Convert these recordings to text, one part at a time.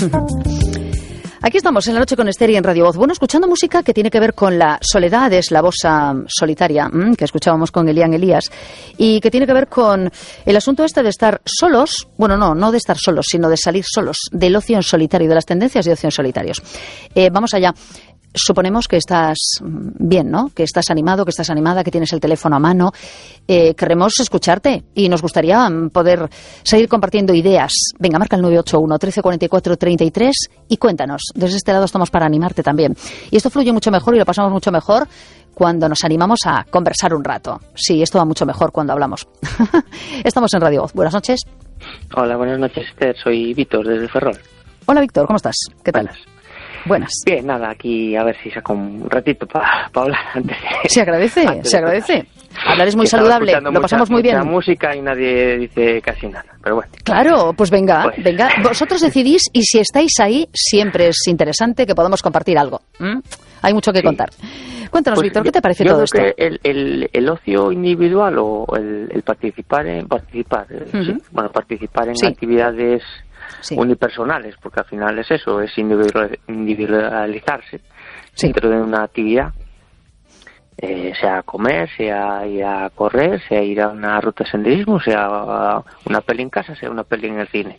Aquí estamos en La Noche con Esther y en Radio Voz. Bueno, escuchando música que tiene que ver con la soledad, es la bossa solitaria, que escuchábamos con Elian Elías, y que tiene que ver con el asunto este de estar solos, bueno, no de estar solos, sino de salir solos, del ocio en solitario, de las tendencias de ocio en solitarios. Vamos allá. Suponemos que estás bien, ¿no? Que estás animado, que estás animada, que tienes el teléfono a mano. Queremos escucharte y nos gustaría poder seguir compartiendo ideas. Venga, marca el 981 1344 33 y cuéntanos. Desde este lado estamos para animarte también. Y esto fluye mucho mejor y lo pasamos mucho mejor cuando nos animamos a conversar un rato. Sí, esto va mucho mejor cuando hablamos. Estamos en Radio Voz. Buenas noches. Hola, buenas noches, Esther. Soy Víctor, desde Ferrol. Hola, Víctor. ¿Cómo estás? ¿Qué tal? Buenas. Bien, nada, aquí a ver si saco un ratito para hablar antes de... Se agradece, se agradece. Hablar es muy saludable, lo pasamos muy bien. Mucha música y nadie dice casi nada, pero bueno. Claro, pues venga. Vosotros decidís y si estáis ahí, siempre es interesante que podamos compartir algo. Hay mucho que contar. Cuéntanos, pues, Víctor, ¿qué te parece todo esto? Yo creo que el ocio individual o el participar en actividades... Sí. Unipersonales, porque al final es eso, es individualizarse dentro de una actividad, sea comer, sea ir a correr, sea ir a una ruta de senderismo, sea una peli en casa, sea una peli en el cine.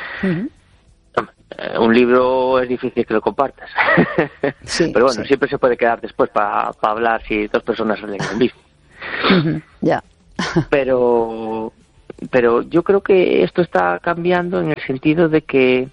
Un libro es difícil que lo compartas, pero bueno, siempre se puede quedar después para hablar si dos personas salen en bici. Ya. Pero yo creo que esto está cambiando en el sentido de que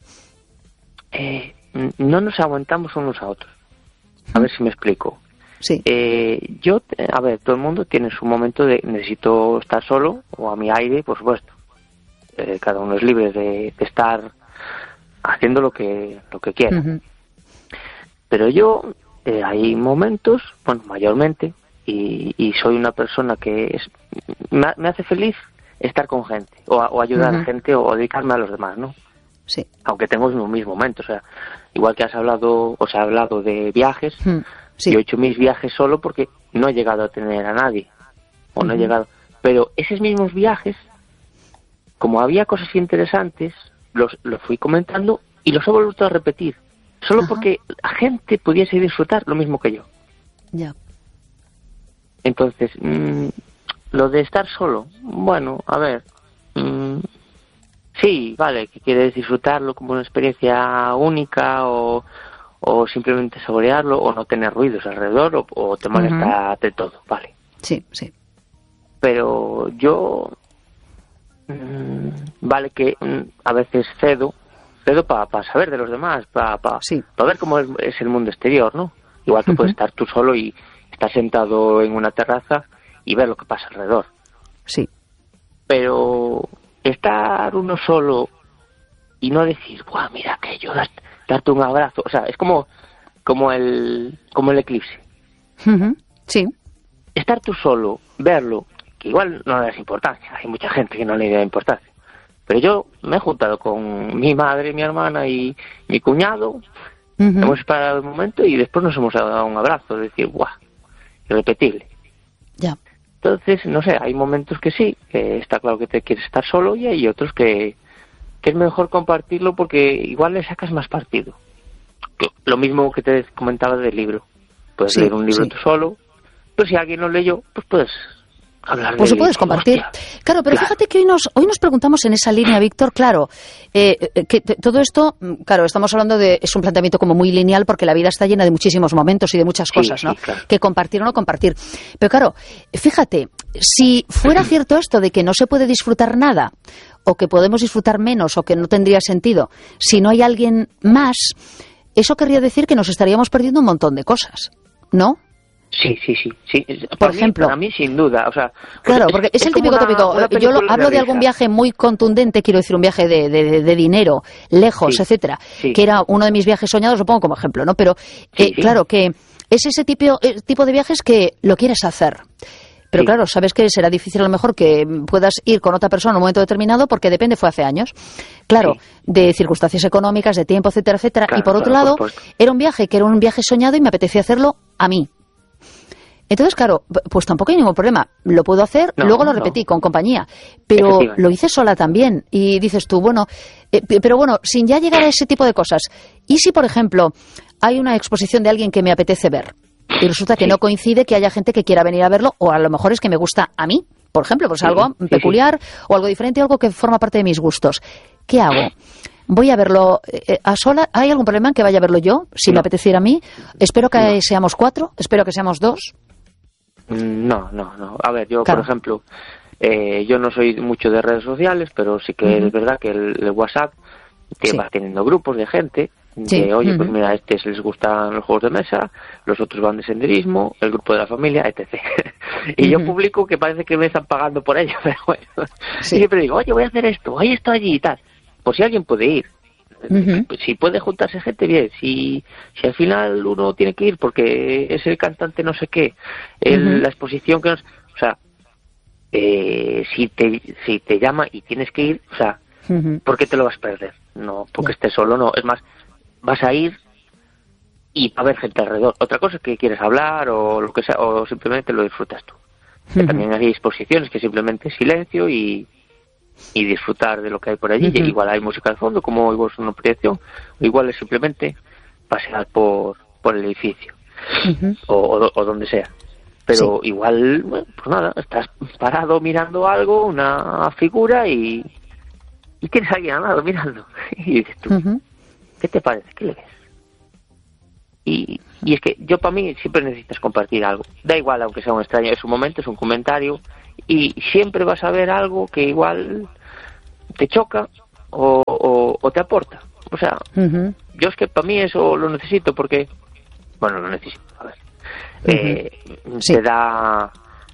no nos aguantamos unos a otros. A ver si me explico. Sí. Todo el mundo tiene su momento de necesito estar solo o a mi aire, por supuesto. Cada uno es libre de estar haciendo lo que quiera. Pero yo hay momentos, bueno, mayormente, y soy una persona que me hace feliz estar con gente o ayudar a gente o dedicarme a los demás, ¿no? Sí. Aunque tengo mis momentos, o sea, igual que se ha hablado de viajes, yo he hecho mis viajes solo porque no he llegado a tener a nadie o no he llegado, pero esos mismos viajes, como había cosas interesantes, los fui comentando y los he vuelto a repetir, solo porque la gente pudiese disfrutar lo mismo que yo. Ya. Entonces, lo de estar solo, bueno, a ver, sí, vale, que quieres disfrutarlo como una experiencia única o simplemente saborearlo o no tener ruidos alrededor o te molesta de todo, vale. Sí, sí. Pero yo, vale que a veces cedo para saber de los demás, para ver cómo es el mundo exterior, ¿no? Igual que puedes estar tú solo y estar sentado en una terraza y ver lo que pasa alrededor. Sí. Pero estar uno solo y no decir, ¡buah, mira aquello! Darte un abrazo. O sea, es como el eclipse. Sí. Estar tú solo, verlo, que igual no le das importancia. Hay mucha gente que no le da importancia. Pero yo me he juntado con mi madre, mi hermana y mi cuñado. Hemos parado un momento y después nos hemos dado un abrazo. Decir, ¡buah! Irrepetible. Ya. Entonces, no sé, hay momentos que sí, que está claro que te quieres estar solo y hay otros que es mejor compartirlo porque igual le sacas más partido. Lo mismo que te comentaba del libro. Puedes leer un libro tú solo, pero si alguien lo leyó, pues puedes hablar de él. Pues lo puedes compartir. Claro, pero fíjate que hoy nos preguntamos en esa línea, Víctor, claro, que todo esto, claro, estamos hablando es un planteamiento como muy lineal porque la vida está llena de muchísimos momentos y de muchas cosas, ¿no? Claro. Que compartir o no compartir. Pero claro, fíjate, si fuera cierto esto de que no se puede disfrutar nada o que podemos disfrutar menos o que no tendría sentido si no hay alguien más, eso querría decir que nos estaríamos perdiendo un montón de cosas, ¿no? Sí. Por ejemplo, para mí sin duda, o sea, claro, porque es el típico tópico. Yo hablo de algún viaje muy contundente, quiero decir un viaje de dinero, lejos, etcétera, que era uno de mis viajes soñados, lo pongo como ejemplo, ¿no? Pero claro que es ese tipo de viajes que lo quieres hacer. Pero claro, sabes que será difícil a lo mejor que puedas ir con otra persona en un momento determinado porque fue hace años. Claro, de circunstancias económicas, de tiempo, etcétera, etcétera. Claro, y por otro lado, era un viaje soñado y me apetecía hacerlo a mí. Entonces, claro, pues tampoco hay ningún problema. Lo puedo hacer, luego lo repetí con compañía, pero lo hice sola también. Y dices tú, bueno, pero bueno, sin ya llegar a ese tipo de cosas. ¿Y si, por ejemplo, hay una exposición de alguien que me apetece ver y resulta que no coincide que haya gente que quiera venir a verlo, o a lo mejor es que me gusta a mí, por ejemplo, pues algo peculiar o algo diferente, algo que forma parte de mis gustos? ¿Qué hago? ¿Voy a verlo a sola? ¿Hay algún problema en que vaya a verlo yo, si me apeteciera a mí? ¿Espero que seamos 4? ¿Espero que seamos 2? No. A ver, yo, por ejemplo, yo no soy mucho de redes sociales, pero sí que es verdad que el WhatsApp va teniendo grupos de gente que, oye, pues mira, a estos les gustan los juegos de mesa, los otros van de senderismo, el grupo de la familia, etc. Y yo publico que parece que me están pagando por ello, pero bueno. Y siempre digo, oye, voy a hacer esto, oye, esto allí y tal. Por si alguien puede ir. Si puede juntarse gente, bien. Si al final uno tiene que ir porque es el cantante no sé qué, la exposición que nos... O sea, si te llama y tienes que ir, o sea, ¿por qué te lo vas a perder? No, porque estés solo, no. Es más, vas a ir y va a haber gente alrededor. Otra cosa es que quieres hablar o lo que sea, o simplemente lo disfrutas tú. Que también hay exposiciones que simplemente silencio y disfrutar de lo que hay por allí. Igual hay música de fondo, como igual es una proyección, o igual es simplemente pasear por el edificio o donde sea. Pero igual, bueno, pues nada, estás parado mirando algo, una figura y tienes a alguien al lado mirando y dices tú, ¿qué te parece? ¿Qué le ves? Y es que yo, para mí, siempre necesitas compartir algo. Da igual, aunque sea un extraño, es un momento, es un comentario, y siempre vas a ver algo que igual te choca o te aporta. O sea, yo es que para mí eso lo necesito porque, bueno, lo necesito, a ver, te da...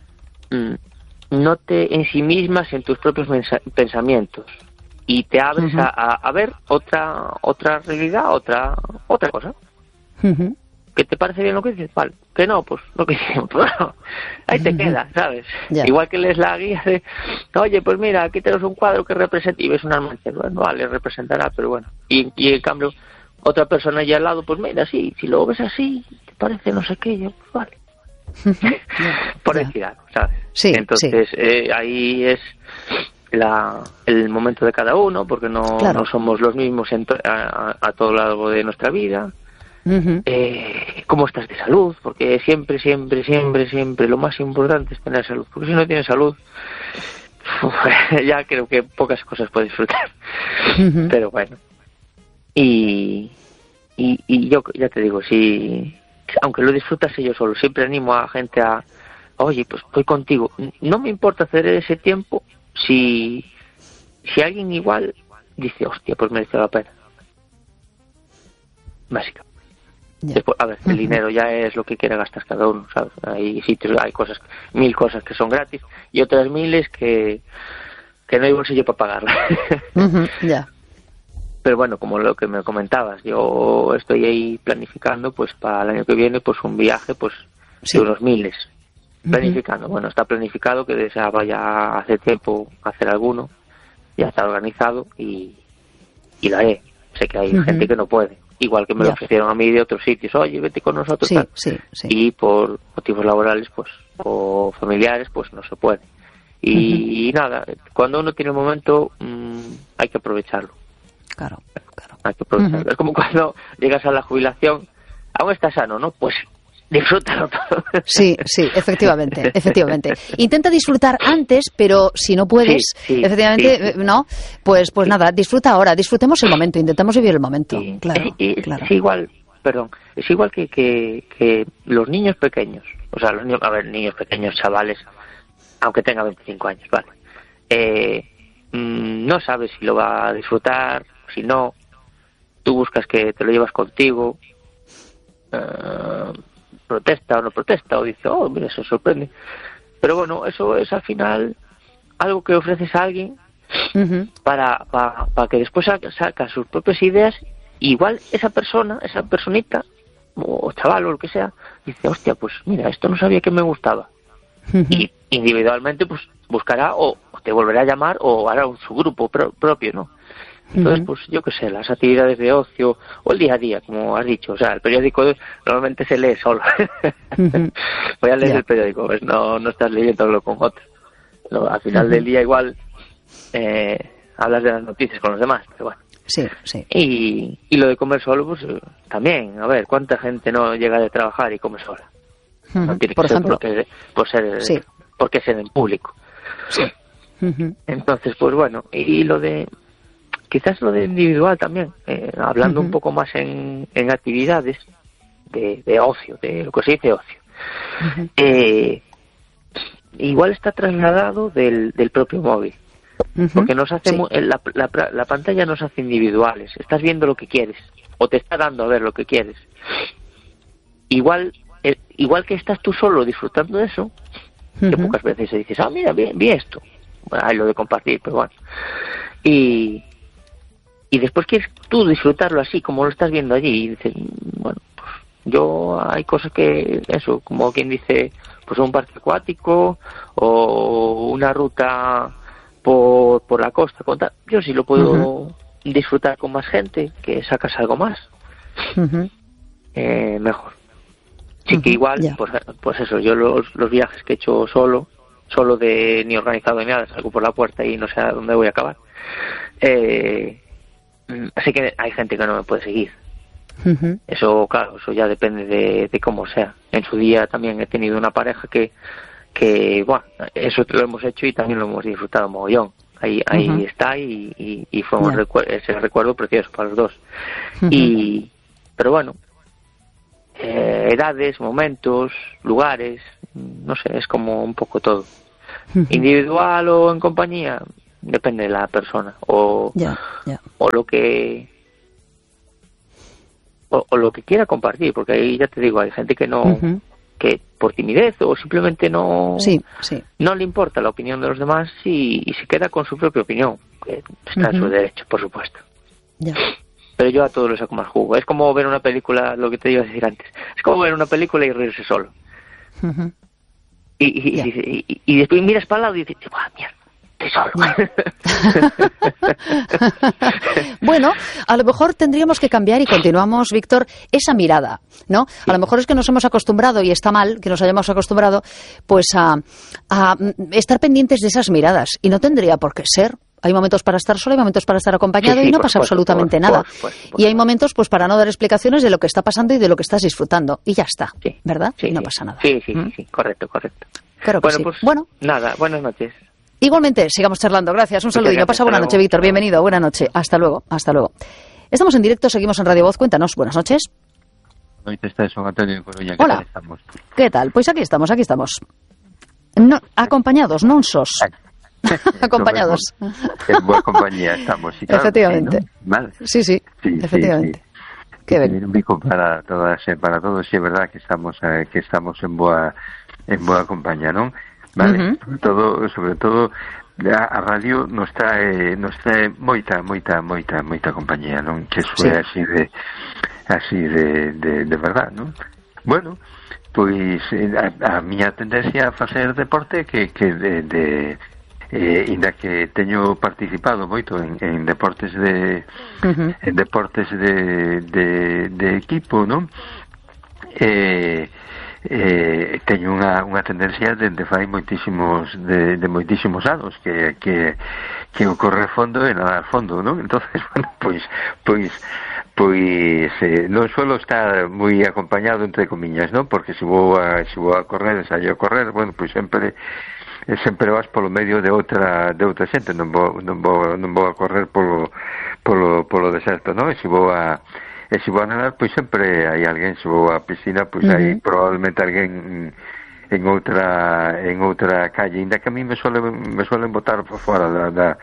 no te ensimismas en tus propios pensamientos y te abres a ver otra realidad, otra cosa. ¿Que te parece bien lo que dices? Vale. ¿Que no? Pues lo que dices. Bueno, ahí te queda, ¿sabes? Igual que lees la guía de, oye, pues mira, aquí tenemos un cuadro que representa, y ves un almacén. Bueno, vale, representará, pero bueno. Y en cambio, otra persona allá al lado, pues mira, sí, si lo ves así, te parece no sé qué, yo, pues vale. Por decir algo, ¿sabes? Entonces, ahí es el momento de cada uno, porque no somos los mismos a todo lo largo de nuestra vida. Cómo estás de salud, porque siempre lo más importante es tener salud, porque si no tienes salud, ya creo que pocas cosas puedes disfrutar. Pero bueno, y yo ya te digo, si aunque lo disfrutas yo solo, siempre animo a gente a, oye, pues estoy contigo, no me importa hacer ese tiempo si alguien igual dice, hostia, pues merece la pena, básicamente. Después, a ver, el dinero ya es lo que quiera gastar cada uno, ¿sabes? Hay sitios, hay cosas, 1000 cosas que son gratis y otras 1000 que no hay bolsillo para pagarlas. Pero bueno, como lo que me comentabas, yo estoy ahí planificando, pues para el año que viene, pues un viaje, pues de unos 1000. Planificando, bueno, está planificado que deseaba ya hace tiempo hacer alguno, ya está organizado y lo haré. Sé que hay gente que no puede. Igual que me lo ofrecieron a mí de otros sitios, oye, vete con nosotros, tal. Y por motivos laborales, pues, o familiares, pues no se puede. Y nada, cuando uno tiene un momento, hay que aprovecharlo. Claro. Hay que aprovecharlo. Es como cuando llegas a la jubilación, aún estás sano, ¿no? Pues disfrútalo todo. Sí, efectivamente. Intenta disfrutar antes, pero si no puedes, efectivamente, no, pues nada, disfruta ahora, disfrutemos el momento, intentamos vivir el momento. Claro. Es igual, es igual que los niños pequeños, o sea, niños pequeños, chavales, aunque tenga 25 años, vale. No sabes si lo va a disfrutar, si no, tú buscas que te lo llevas contigo, protesta o no protesta, o dice, oh, mira, eso sorprende. Pero bueno, eso es al final algo que ofreces a alguien para que después saca sus propias ideas. Igual esa personita, o chaval o lo que sea, dice, hostia, pues mira, esto no sabía que me gustaba. Y individualmente pues buscará o te volverá a llamar o hará su grupo propio, ¿no? Entonces, pues yo qué sé, las actividades de ocio o el día a día, como has dicho, o sea, el periódico normalmente se lee solo. Voy a leer el periódico, pues no estás leyéndolo con otros. No, al final del día igual hablas de las noticias con los demás, pero bueno. Sí, sí. Y lo de comer solo, pues también, a ver, ¿cuánta gente no llega de trabajar y come sola? No tiene por que ser ejemplo, porque es en el público. Sí. Entonces, pues bueno, y quizás lo de individual también, hablando un poco más en actividades de ocio, de lo que se dice ocio. Igual está trasladado del propio móvil, porque nos hace la pantalla nos hace individuales. Estás viendo lo que quieres o te está dando a ver lo que quieres. Igual que estás tú solo disfrutando de eso, que pocas veces se dices, mira, vi esto. Bueno, hay lo de compartir, pero bueno. Y después quieres tú disfrutarlo así, como lo estás viendo allí, y dices, bueno, pues yo hay cosas que, eso, como quien dice, pues un parque acuático o una ruta por la costa, yo sí lo puedo disfrutar con más gente, que sacas algo más, mejor. Sí que igual, pues eso, yo los viajes que he hecho solo de ni organizado ni nada, salgo por la puerta y no sé a dónde voy a acabar. Así que hay gente que no me puede seguir. Eso, claro, eso ya depende de cómo sea. En su día también he tenido una pareja que bueno, eso lo hemos hecho y también lo hemos disfrutado mogollón. Ahí está y fue ese recuerdo precioso para los dos. Pero bueno, edades, momentos, lugares, no sé, es como un poco todo. Individual o en compañía, depende de la persona o lo que lo que quiera compartir, porque ahí ya te digo, hay gente que no que por timidez o simplemente no le importa la opinión de los demás y se queda con su propia opinión, que está en su derecho, por supuesto. Pero yo a todos les saco más jugo. Es como ver una película, lo que te iba a decir antes, es como ver una película y reírse solo. Y después miras para el lado y dices, mierda, estoy solo. Bueno, a lo mejor tendríamos que cambiar, y continuamos, Víctor, esa mirada, ¿no? A lo mejor es que nos hemos acostumbrado, y está mal que nos hayamos acostumbrado, pues a estar pendientes de esas miradas, y no tendría por qué ser. Hay momentos para estar solo, hay momentos para estar acompañado y no pasa absolutamente nada. Y hay momentos pues para no dar explicaciones de lo que está pasando y de lo que estás disfrutando. Y ya está, ¿verdad? Y no pasa nada. Sí, correcto. Claro que bueno, sí. Pues bueno, nada, buenas noches. Igualmente, sigamos charlando. Gracias, un saludillo. Pasa buena noche, Víctor. Bienvenido, buena noche. Hasta luego. Estamos en directo, seguimos en Radio Voz. Cuéntanos, buenas noches. Hola. ¿Qué tal? Pues aquí estamos. No, acompañados, non sos. Acompañados. En buena compañía estamos. Y claro, efectivamente. ¿Vale? Sí, efectivamente. Sí. Qué bien. Un bico para todas, para todos, sí, es verdad que estamos en boa compañía, ¿no? Vale, sobre todo a radio nos trae moita compañía, non? Que eso é así de verdad, non? Bueno, pois a miña tendencia a facer deporte que inda que teño participado moito en deportes de equipo, non? Teño unha tendencia dende fai moitísimos anos que o correr fondo e nadar fondo, non? Entonces, bueno, pois non suelo estar moi acompañado entre comiñas, non? Porque se vou a correr, ensaio a correr, bueno, pois sempre vas polo medio de outra xente, non vou a correr polo deserto, non? E se vou a nadar, pois sempre hai alguén. Se vou á piscina, pois hai probablemente alguén en outra calle, ainda que a mí me suelen botar por fora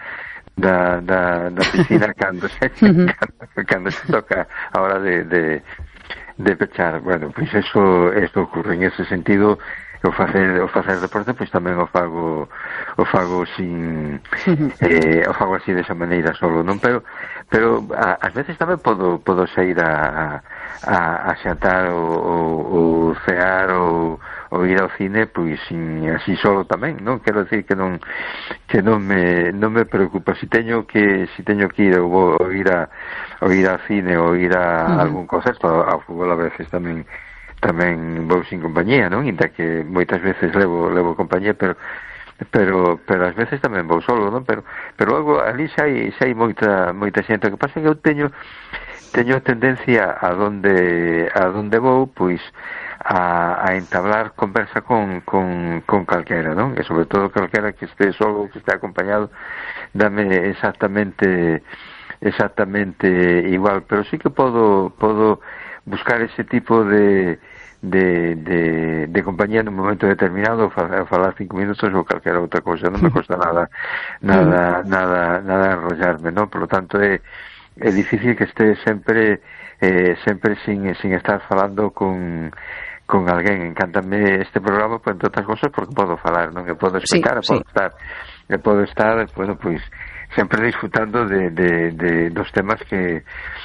da piscina cando se toca a hora de pechar. Bueno, pois eso ocurre. En ese sentido, o facer deporte, pois tamén o fago sin o fago así desa maneira solo, non? Pero ás veces tamén podo sair a xantar ou cear ou ir ao cine pois así solo tamén, non quero decir que non me preocupa si teño que ir ou ir ao cine ou ir a algún concerto ao fútbol. A veces tamén vou sin compañía, non? Inda que moitas veces levo compañía, pero ás veces tamén vou solo, non? Pero logo ali xa hai moita xente. O que pasa é que eu teño tendencia a donde vou, pois a entablar conversa con calquera, non? E sobre todo calquera que este solo ou que este acompañado dame exactamente igual, pero sí que podo buscar ese tipo de compañía nun momento determinado, falar 5 minutos ou calquera outra cousa, non me costa nada enrollarme, non? Por lo tanto é difícil que este sempre sin estar falando con alguén. Encántame este programa, pues, entre outras cosas, porque podo falar, non? Que podo explicar, podo estar, bueno, pois sempre disfrutando de dos temas que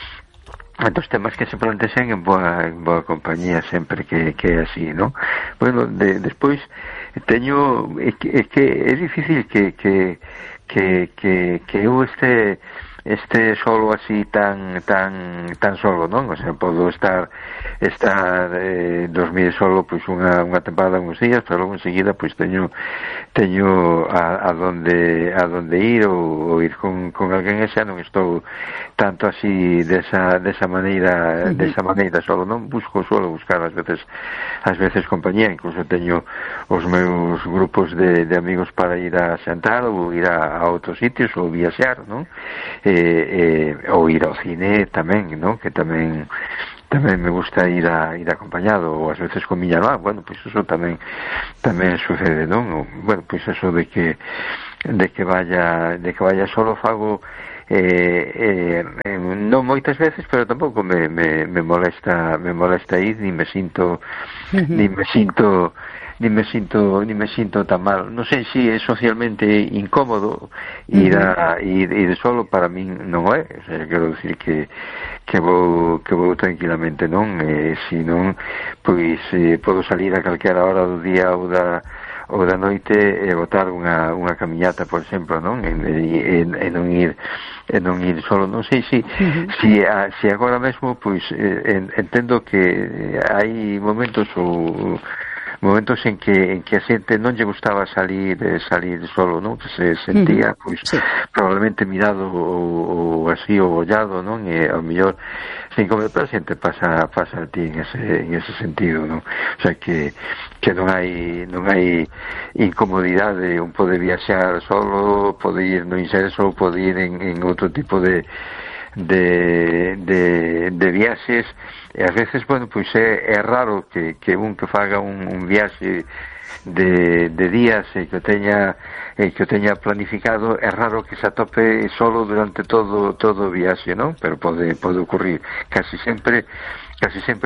se plantexen en boa compañía, sempre que é así, non? Bueno, despois teño que é difícil que eu este solo así tan solo, non? O sea, podo estar dormir solo pois unha temporada, uns días, pero logo enseguida pois teño a donde ir ou ir con alguén. E xa non estou tanto así desa maneira solo, non? Suelo buscar ás veces compañía, incluso teño os meus grupos de amigos para ir a xantar ou ir a outros sitios ou viaxar, non? Ou ir ao cine tamén, non? Que tamén me gusta ir acompañado, ou ás veces con miña irmá. Bueno, pois eso tamén sucede, non? Bueno, pois eso de que vaya solo fago non moitas veces, pero tampouco me molesta ir, ni me sinto tan mal. Non sei se é socialmente incómodo ir solo. Para min non é. O sea, quero decir que vou tranquilamente, non? Se non, pois podo salir a calquera hora do día ou da noite e botar unha camiñata, por exemplo, non? E non ir solo. Non sei se agora mesmo, pois entendo que hai momentos en que a xente non lle gustaba salir solo, non? Que se sentía pois probablemente mirado ou así ou ollado, non? E ao mellor sin comer, pero a xente pasa a ti en ese sentido, non? O sea que non hai incomodidade. Un pode viaxar solo, pode ir no inserso, pode ir en outro tipo de viaxes. E ás veces, bueno, pois é raro que que faga un viaxe de días e que o teña planificado. É raro que se atope solo durante todo o viaxe, non? Pero pode ocurrir casi sempre